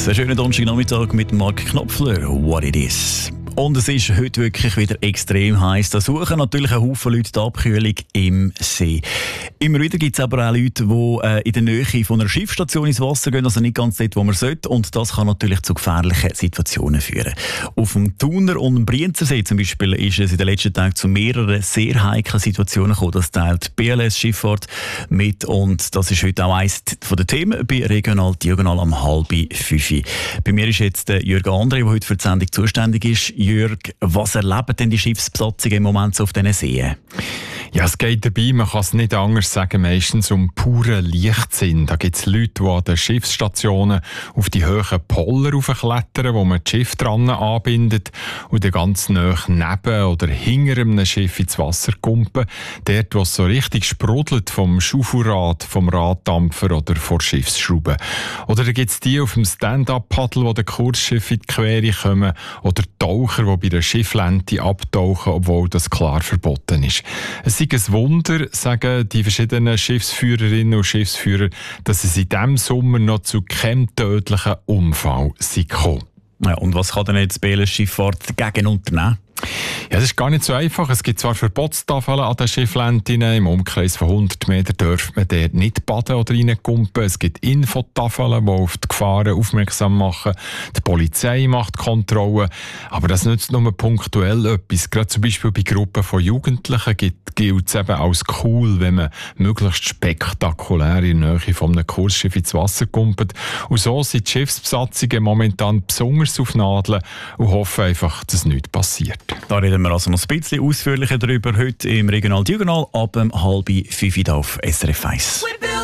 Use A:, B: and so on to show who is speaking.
A: Einen schönen Donnerstagnachmittag mit Marc Knopfler. What it is. Und es ist heute wirklich wieder extrem heiß. Da suchen natürlich ein Haufen Leute die Abkühlung im See. Immer wieder gibt es aber auch Leute, die in der Nähe von einer Schiffsstation ins Wasser gehen, also nicht ganz dort, wo man sollte. Und das kann natürlich zu gefährlichen Situationen führen. Auf dem Thuner und dem Brienzersee zum Beispiel ist es in den letzten Tagen zu mehreren sehr heiklen Situationen gekommen. Das teilt die BLS Schifffahrt mit. Und das ist heute auch eines der Themen bei Regional Diagonal am 4:30. Bei mir ist jetzt Jürg André, der heute für die Sendung zuständig ist. Jürg, was erleben denn die Schiffsbesatzungen im Moment so auf diesen Seen?
B: Ja, es geht dabei, man kann es nicht anders sagen, meistens um puren Leichtsinn. Da gibt es Leute, die an den Schiffsstationen auf die hohen Poller raufklettern, wo man das Schiff dran anbindet und dann ganz nahe neben oder hinter einem Schiff ins Wasser kumpen. Dort, wo es so richtig sprudelt vom Schaufelrad, vom Raddampfer oder vor Schiffsschrauben. Oder da gibt es die auf dem Stand-up-Paddel, die den Kursschiff in die Quere kommen. Oder Taucher, die bei der Schifflente abtauchen, obwohl das klar verboten ist. Es ist ein Wunder, sagen die verschiedenen Schiffsführerinnen und Schiffsführer, dass es in diesem Sommer noch zu keinem tödlichen Unfall gekommen ist.
A: Ja, und was kann denn jetzt die BLS Schifffahrt dagegen unternehmen?
B: Ja, das ist gar nicht so einfach. Es gibt zwar Verbotstafeln an den Schifflenten. Im Umkreis von 100 Metern darf man dort nicht baden oder reinkumpen. Es gibt Infotafeln, die auf die Gefahren aufmerksam machen. Die Polizei macht Kontrollen. Aber das nützt nur punktuell etwas. Gerade zum Beispiel bei Gruppen von Jugendlichen gilt es eben als cool, wenn man möglichst spektakulär in der Nähe von einem Kursschiff ins Wasser kumpelt. Und so sind die Schiffsbesatzungen momentan besonders auf Nadeln und hoffen einfach, dass nichts passiert.
A: Da reden wir also noch ein bisschen ausführlicher darüber heute im Regional Diagonal ab 4:30 auf SRF 1.